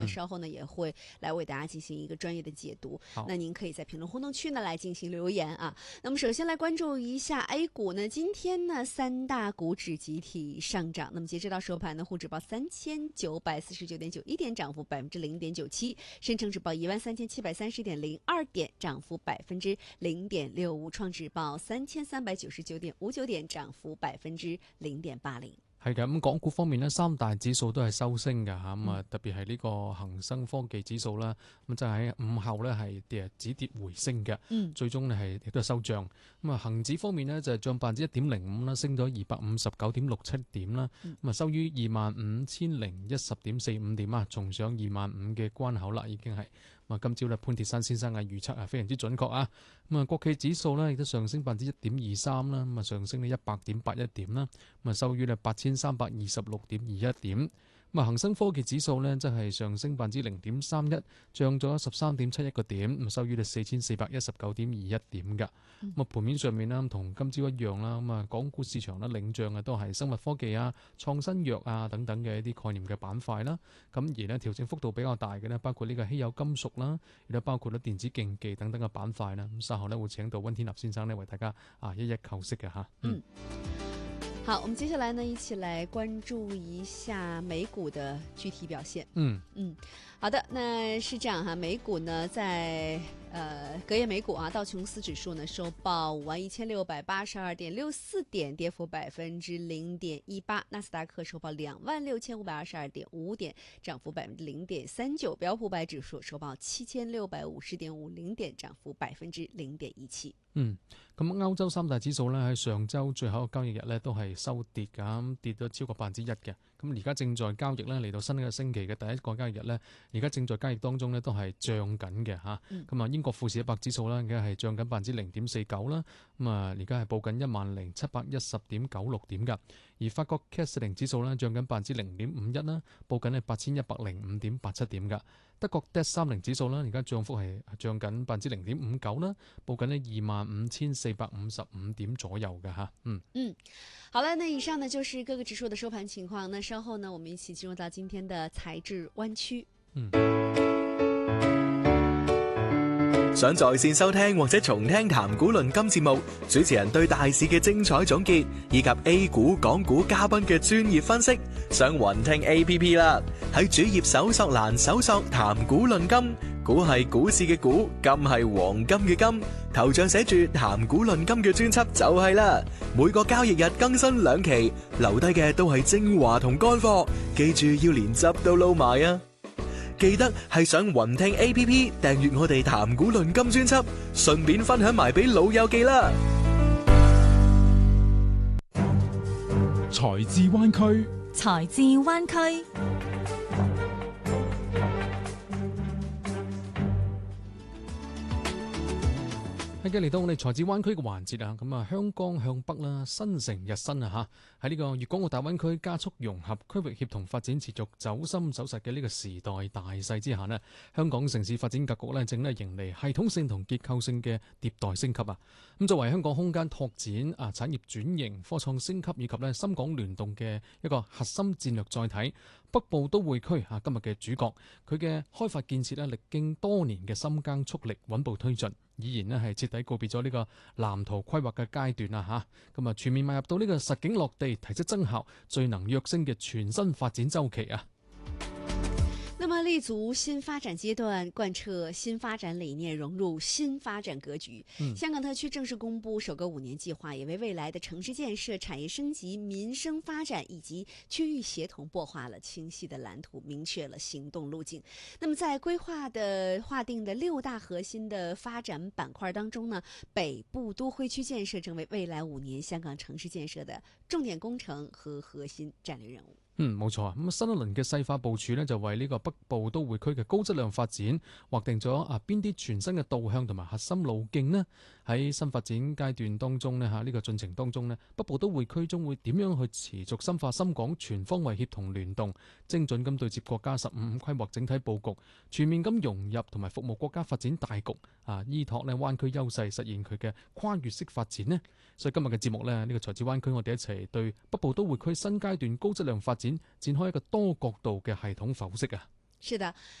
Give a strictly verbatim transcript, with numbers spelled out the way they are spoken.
稍後呢也會來為大家進行一個專業的解讀。那您可以在評論互動區呢來進行留言啊。那麼首先來關注一下 A 股呢，今天呢三大股指集體上漲。那麼截止到收盤呢，滬指報三千九百四十九點九一點，漲幅百分之零點九七；深成指報一萬三千七百三十點零二點，漲幅百分之零點六五；創指報三千三百九十九點五九點，漲幅百分之零點八零。 係嘅，咁港股方面呢，三大指數都係收升嘅嚇，咁啊特別係呢個恆生科技指數啦，咁就喺午後呢係跌止跌回升嘅， 嗯、 最終呢係亦都係收漲。咁啊恆指方面呢，就係漲百分之一點零五啦，升咗二百五十九點六七點啦，咁啊收於二萬五千零一十點四五點啊，重上二萬五嘅關口啦，已經係。咁啊今朝咧潘鐵珊先生嘅預測啊非常之準確啊，咁啊國企指數呢亦都上升百分之一點二三啦，咁啊上升呢一百點八一點啦，咁啊收於呢八千三百二十六點二一點。咁啊，恒生科技指數呢，即係上升百分之零點三一，漲咗十三點七一個點，咁收於咧四千四百一十九點二一點㗎。咁啊，盤面上面呢，同今朝一樣啦。咁啊，港股市場呢，領漲嘅都係生物科技啊、創新藥啊等等嘅一啲概念嘅板塊啦。咁而呢，調整幅度比較大嘅呢，包括呢個稀有金屬啦，亦都包括咧電子競技等等嘅板塊啦。咁稍後呢，會請到溫天納先生呢，為大家啊一一構析嘅嚇。嗯。 好，我們接下來呢，一起來關注一下美股的具體表現。 嗯嗯，好的，那是這樣哈，美股呢在呃隔夜美股啊，道瓊斯指數呢收報五萬一千六百八十二點六四點，跌幅百分之零點一八；納斯達克收報兩萬六千五百二十二點五點，漲幅百分之零點三九；標普五百指數收報七千六百五十點五零點，漲幅百分之零點一七。 嗯，咁歐洲三大指數咧喺上週最後一個交易日咧都係收跌㗎，咁跌咗超過百分之一嘅。咁而家正在交易咧，嚟到新一個星期嘅第一個交易日咧，而家正在交易當中咧都係漲緊嘅嚇。咁啊，英國富時一百指數咧，而家係漲緊百分之零點四九啦。咁啊，而家係報緊一萬零七百一十點九六點㗎。而法國 C A C 四零指數咧漲緊百分之零點五一啦，報緊係八千一百零五點八七點㗎。德國 D A X 三零指數啦，而家漲幅係漲緊百分之零點五九啦，報緊呢二萬五千四百五十五點左右嘅嚇。嗯嗯，好了，那以上呢就是各個指數的收盤情況。那稍後呢，我們一起進入到今天的財智灣區。 嗯。 想在線收聽或者重聽談股論金節目，主持人對大市嘅精彩總結，以及 A 股、港股嘉賓嘅專業分析，上雲聽 A P P 啦。喺主頁搜索欄搜索談股論金，股係股市嘅股，金係黃金嘅金，頭像寫住談股論金嘅專輯就係啦。每個交易日更新兩期，留低嘅都係精華同乾貨，記住要連汁都撈埋啊！記得係上雲聽 A P P 訂閱我哋談股論金專輯，順便分享埋俾老友記啦。 財智灣區， 財智灣區。 喺嘅嚟到我哋財智灣區嘅環節啊，咁啊香港向北啦，新城日新啊嚇，喺呢個粵港澳大灣區加速融合、區域協同發展持續走深走實嘅呢個時代大勢之下呢，香港城市發展格局呢正係迎嚟系統性同結構性嘅迭代升級啊！咁作為香港空間拓展啊、產業轉型、科創升級以及呢深港聯動嘅一個核心戰略載體，北部都會區啊今日嘅主角，佢嘅開發建設呢歷經多年嘅深耕速力，穩步推進。依然呢係徹底告別咗呢個藍圖規劃嘅階段啦嚇，咁啊全面邁入到呢個實景落地、提質增效、最能躍升嘅全新發展週期啊！ 那麼立足新發展階段，貫徹新發展理念，融入新發展格局。嗯、香港特區正式公布首個五年計劃，也為未來的城市建設、產業升級、民生發展以及區域協同擘畫了清晰的藍圖，明確了行動路徑。那麼在規劃的劃定的六大核心的發展板塊當中呢，北部都會區建設成為未來五年香港城市建設的重點工程和核心戰略任務。 嗯，冇錯啊！咁新一輪嘅細化部署呢，就為呢個北部都會區嘅高質量發展劃定咗啊邊啲全新嘅導向同埋核心路徑呢？喺新發展階段當中呢，嚇呢個進程當中呢，北部都會區中會點樣去持續深化深港全方位協同聯動，精準咁對接國家十五五規劃整體佈局，全面咁融入同埋服務國家發展大局啊！依託呢灣區優勢，實現佢嘅跨越式發展呢。所以今日嘅節目呢，呢個財智灣區，我哋一齊對北部都會區新階段高質量發展展開一個多角度嘅系統剖析啊！ 是的，